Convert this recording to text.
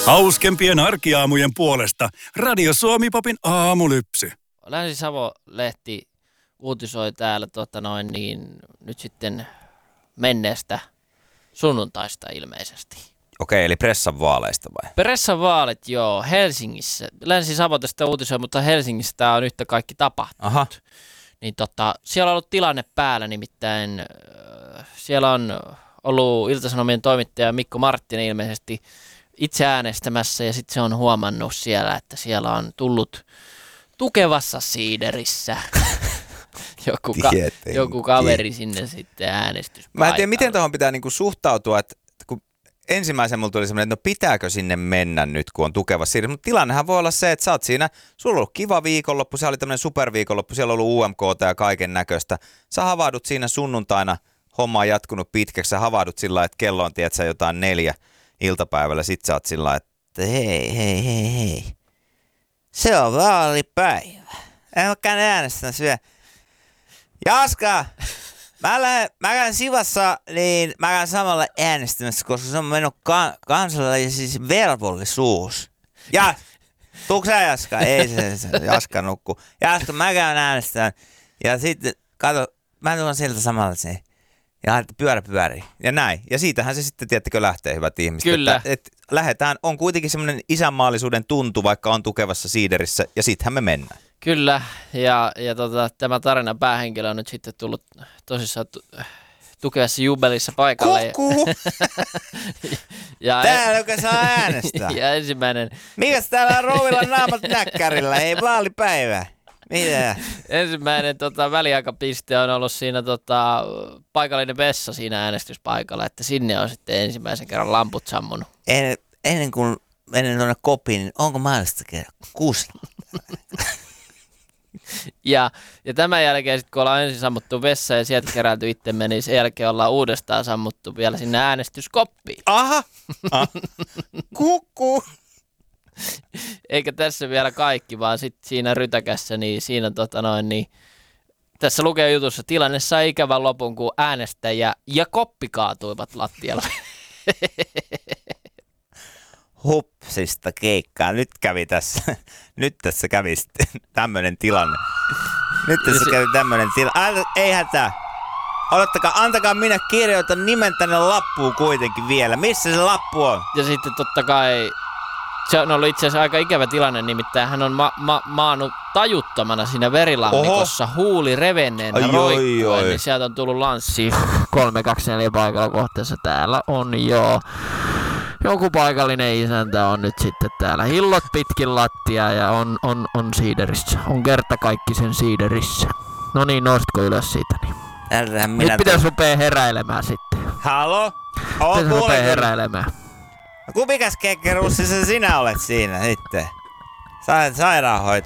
Hauskempien arkiaamujen puolesta Radio Suomi-popin aamulypsy. Länsi-Savo-lehti uutisoi täällä nyt sitten menneestä sunnuntaista ilmeisesti. Okei, eli pressan vaaleista vai? Pressan vaalit, joo, Helsingissä. Länsi-Savo tästä uutisoi, mutta Helsingissä tämä on yhtä kaikki tapahtunut. Aha. Niin siellä on ollut tilanne päällä, nimittäin siellä on ollut Ilta-Sanomien toimittaja Mikko Marttinen ilmeisesti itse äänestämässä, ja sitten se on huomannut siellä, että siellä on tullut tukevassa siiderissä joku kaveri sinne sitten äänestyspaikalle. Mä en tiedä, miten tuohon pitää niinku suhtautua, että kun ensimmäisen mulla tuli semmoinen, että no pitääkö sinne mennä nyt, kun on tukevassa siiderissä, mutta tilannehan voi olla se, että sä oot siinä, sulla on ollut kiva viikonloppu, se oli tämmöinen superviikonloppu, siellä on ollut UMK:ta ja kaiken näköistä. Sä havahdut siinä sunnuntaina, homma on jatkunut pitkäksi, sä havahdut sillä, että kello on, tiedätkö, jotain 4 iltapäivällä, sit sä oot sillä, että hei. Se on vaalipäivä. En ole käynyt äänestämässä vielä. Jaska, mä käyn Sivassa, niin mä käyn samalla äänestämässä, koska se on mennyt kansalaisen siis velvollisuus. Ja, tuutko sä Jaska? Ei se Jaska nukku. Jaska, mä käyn äänestämään. Ja sitten, kato, mä tuon sieltä samalla se. Ja pyörä pyörii. Ja näin. Ja siitähän se sitten, tiedättekö, lähtee, hyvät ihmiset. Kyllä. Että lähdetään, on kuitenkin semmoinen isänmaallisuuden tuntu, vaikka on tukevassa siiderissä, ja sittenhän me mennään. Kyllä, ja tämä tarinan päähenkilö on nyt sitten tullut tosissaan tukevassa jubelissa paikalle. Kukkuu! Täällä, joka saa äänestää. Ja ensimmäinen... Mikäs täällä on rouvilla naamat näkkärillä? Ei vaalipäivä. Mitä? Ensimmäinen väliaikapiste on ollut siinä paikallinen vessa siinä äänestyspaikalla, että sinne on sitten ensimmäisen kerran lamput sammunut. Ennen kuin menen tuonne kopiin, niin onko mahdollista käydä kuusi? Ja tämän jälkeen sitten kun ollaan ensin sammuttu vessa ja sieltä keräilty itsemme, niin sen jälkeen ollaan uudestaan sammuttu vielä sinne äänestyskoppiin. Aha! Kukkuu! Eikä tässä vielä kaikki, vaan sitten siinä rytäkässä, niin siinä tässä lukee jutussa, tilanne sai ikävän lopun, kun äänestäjä ja koppi kaatuivat lattialle. Hupsista keikkaa. Nyt tässä kävi sitten tämmöinen tilanne. Ei hätää. Antakaa minä kirjoitan nimen tänne lappuun kuitenkin vielä. Missä se lappu on? Ja sitten totta kai, se on ollut itse asiassa aika ikävä tilanne, nimittäin hän on maannut tajuttomana siinä verilammikossa. Oho. Huuli revenneenä roikkuen, niin sieltä on tullut lanssi 324 paikalla kohteessa. Täällä on joku paikallinen isäntä on nyt sitten täällä hillot pitkin lattia ja on siiderissä. On kertakaikkisen siiderissä. No niin, nostiko ylös siitä? Niin. Nyt pitäisi rupea heräilemään sitten. Halo? Pitäisi rupea heräilemään. Kupikas kekkerussi sinä olet siinä sitten? Sairaanhoitaja.